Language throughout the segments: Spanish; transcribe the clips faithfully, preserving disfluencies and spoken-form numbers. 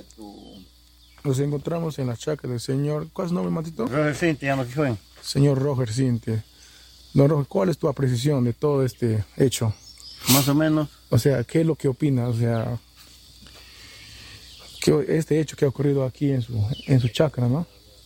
Nos encontramos en la chacra del señor... ¿Cuál es el nombre, Matito? Roger Cintia, no se fue. Señor Roger Cintia. Don Roger, ¿cuál es tu apreciación de todo este hecho? Más o menos. O sea, ¿qué es lo que opinas? O sea, ¿qué, este hecho que ha ocurrido aquí en su, en su chacra, ¿no?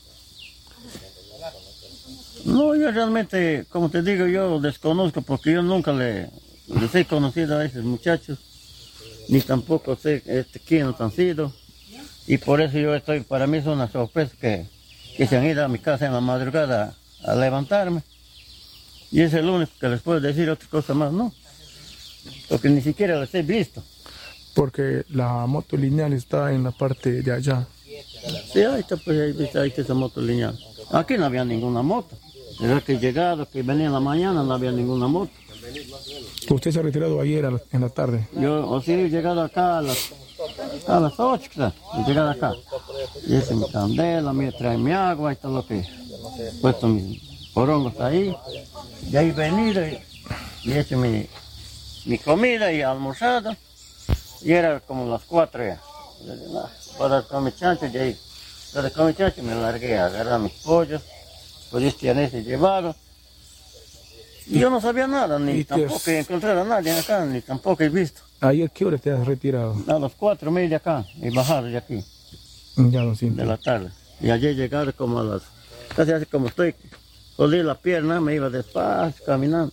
No, yo realmente, como te digo, yo desconozco porque yo nunca le, les he conocido a esos muchachos, ni tampoco sé este, quiénes han sido. Y por eso yo estoy, para mí es una sorpresa que, que se han ido a mi casa en la madrugada a, a levantarme. Y es el único que les puedo decir, otra cosa más, ¿no? Porque ni siquiera les he visto. Porque la moto lineal está en la parte de allá. Sí, ahí está, pues ahí está, ahí está esa moto lineal. Aquí no había ninguna moto. Desde que he llegado, que venía en la mañana, no había ninguna moto. ¿Usted se ha retirado ayer a la, en la tarde? Yo, o sí, he llegado acá a las, a las ocho, quizás, he llegado acá. Y esa es mi candela, me trae mi agua, y todo lo que he puesto mis porongos ahí. De ahí he venido y, y he hecho mi, mi comida y almorzado. Y era como las cuatro ya. Para comer chancho, y ahí, para comer chancho me largué a agarrar mis pollos. Pues este ya se llevaron. Y yo no sabía nada, ni tampoco he encontrado a nadie acá, ni tampoco he visto. ¿Ayer qué hora te has retirado? A las cuatro y media acá, he bajado de aquí. Ya lo siento. De la tarde. Y ayer llegaron como a las, casi así como estoy, jodí la pierna, me iba despacio, caminando.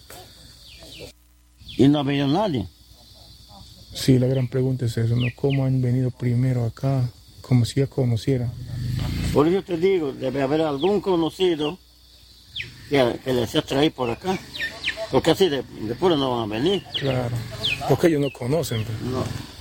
Y no había nadie. Sí, la gran pregunta es eso, ¿no? ¿Cómo han venido primero acá? Como si ya conocieran. Por eso te digo, debe haber algún conocido que, que les ha traído por acá. Porque así de, de puro no van a venir. Claro, porque ellos no conocen. Pues. No.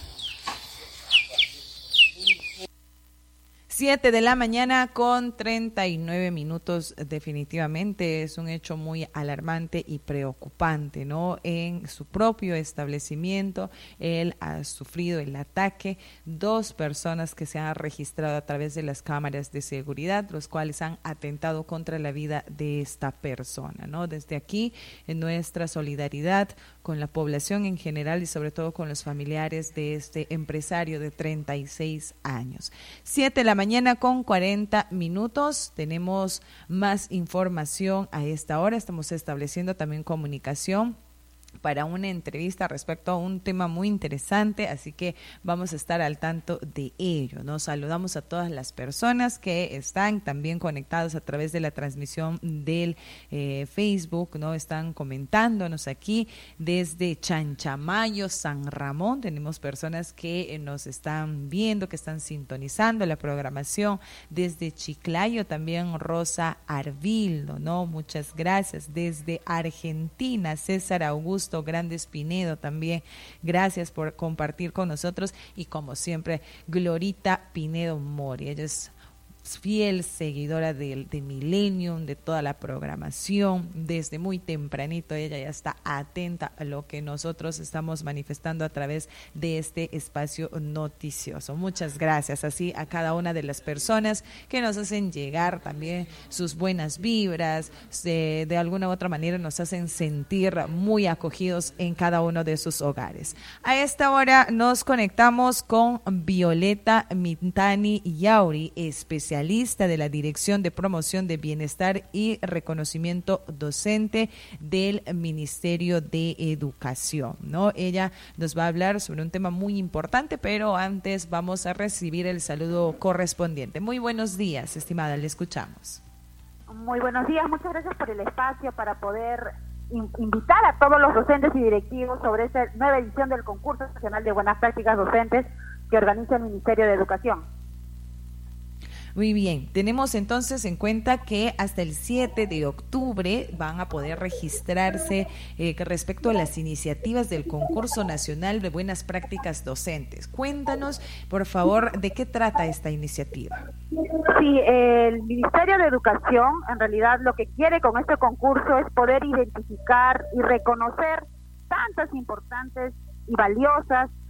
Siete de la mañana con treinta y nueve minutos. Definitivamente es un hecho muy alarmante y preocupante, ¿no? En su propio establecimiento, él ha sufrido el ataque. Dos personas que se han registrado a través de las cámaras de seguridad, los cuales han atentado contra la vida de esta persona, ¿no? Desde aquí, en nuestra solidaridad con la población en general y sobre todo con los familiares de este empresario de treinta y seis años. Siete de la mañana. Mañana con cuarenta minutos, tenemos más información a esta hora, estamos estableciendo también comunicación para una entrevista respecto a un tema muy interesante, así que vamos a estar al tanto de ello. Nos saludamos a todas las personas que están también conectados a través de la transmisión del eh, Facebook, ¿no? Están comentándonos aquí desde Chanchamayo, San Ramón. Tenemos personas que nos están viendo, que están sintonizando la programación desde Chiclayo, también Rosa Arvildo, ¿no? Muchas gracias. Desde Argentina, César Augusto Grandes Pinedo también, gracias por compartir con nosotros, y como siempre Glorita Pinedo Mori, ella es fiel seguidora de, de Millennium, de toda la programación, desde muy tempranito ella ya está atenta a lo que nosotros estamos manifestando a través de este espacio noticioso. Muchas gracias así a cada una de las personas que nos hacen llegar también sus buenas vibras, de, de alguna u otra manera nos hacen sentir muy acogidos en cada uno de sus hogares. A esta hora nos conectamos con Violeta Mintani Yauri, especialista de la Dirección de Promoción de Bienestar y Reconocimiento Docente del Ministerio de Educación, ¿no? Ella nos va a hablar sobre un tema muy importante, pero antes vamos a recibir el saludo correspondiente. Muy buenos días, estimada, le escuchamos. Muy buenos días, muchas gracias por el espacio para poder in- invitar a todos los docentes y directivos sobre esta nueva edición del Concurso Nacional de Buenas Prácticas Docentes que organiza el Ministerio de Educación. Muy bien, tenemos entonces en cuenta que hasta el siete de octubre van a poder registrarse eh, respecto a las iniciativas del Concurso Nacional de Buenas Prácticas Docentes. Cuéntanos, por favor, de qué trata esta iniciativa. Sí, el Ministerio de Educación en realidad lo que quiere con este concurso es poder identificar y reconocer tantas importantes y valiosas